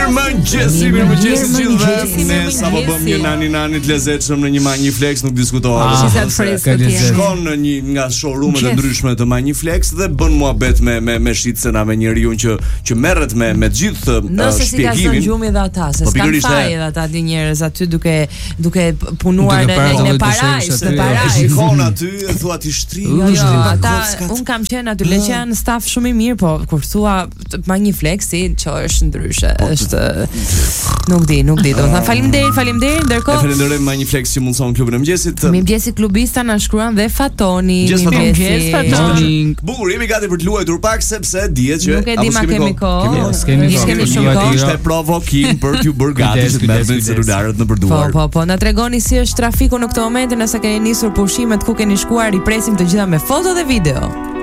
Mirëmëngjes të gjithëve. Ne sapo bëm një nani të lezetshëm në një Maniflex, nuk diskutohet. Shkon në një nga showroom-et e ndryshme të Maniflex dhe bën muhabet me shitcena me njeriu që merret me gjithë shpjegimin. Nëse si ka zënë gjumi dhe ata, se s'kan faj edhe ata di njerëz aty duke punuar në parajs, shikon aty e thua ti shtri. Ata un kam qenë aty, le që janë staf shumë i mirë, po kur thua Maniflexi, është ndryshe, është nuk di, do të thënë faleminderit, ndërkohë falenderoj Maniflex që mundson klubin e mëngjesit. Mëngjesi klubista na shkruan dhe Fatoni. Mëngjesi. Bukur, jemi gati për të luajtur pak sepse dihet që nuk e di ma kemi kohë. Kemi shumë kohë. Ishte provokim për t'ju bërë gati të merrni celularët në përduar. Po, na tregoni si është trafiku në këtë moment, nëse keni nisur pushimet, ku keni shkuar, i presim të gjitha me foto dhe video.